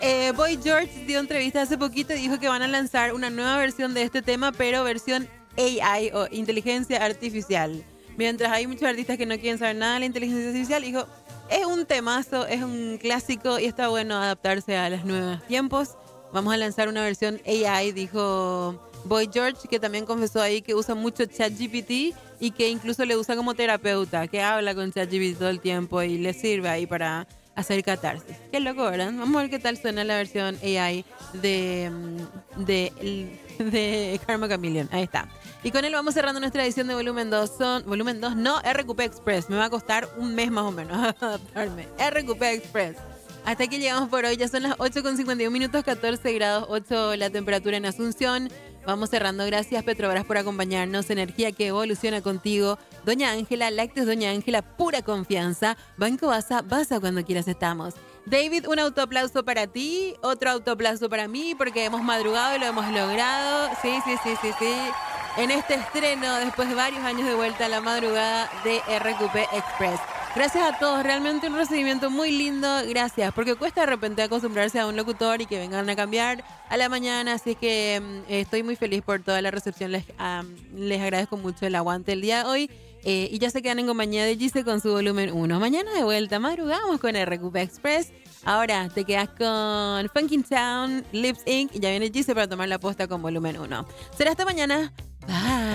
Boy George dio entrevista hace poquito y dijo que van a lanzar una nueva versión de este tema, pero versión AI o inteligencia artificial. Mientras hay muchos artistas que no quieren saber nada de la inteligencia artificial, dijo, es un temazo, es un clásico y está bueno adaptarse a los nuevos tiempos. Vamos a lanzar una versión AI, dijo Boy George, que también confesó ahí que usa mucho ChatGPT y que incluso le usa como terapeuta, que habla con ChatGPT todo el tiempo y le sirve ahí para hacer catarsis. Qué loco, ¿verdad? Vamos a ver qué tal suena la versión AI de Karma Chameleon. Ahí está. Y con él vamos cerrando nuestra edición de volumen 2. Volumen 2, no, RQP Express. Me va a costar un mes más o menos adaptarme. RQP Express. Hasta aquí llegamos por hoy. Ya son las 8:51 minutos, 14 grados 8 la temperatura en Asunción. Vamos cerrando. Gracias, Petrobras, por acompañarnos. Energía que evoluciona contigo. Doña Ángela, Lácteos Doña Ángela, pura confianza. Banco Basa cuando quieras estamos. David, un autoaplauso para ti, otro autoaplauso para mí, porque hemos madrugado y lo hemos logrado. Sí. En este estreno, después de varios años de vuelta a la madrugada de RQP Express. Gracias a todos, realmente un recibimiento muy lindo, gracias, porque cuesta de repente acostumbrarse a un locutor y que vengan a cambiar a la mañana, así que estoy muy feliz por toda la recepción, les agradezco mucho el aguante el día de hoy y ya se quedan en compañía de Gise con su volumen 1. Mañana de vuelta, madrugamos con RQP Express, ahora te quedas con Funkin' Town, Lips Inc. y ya viene Gise para tomar la posta con volumen 1. Será hasta mañana, bye.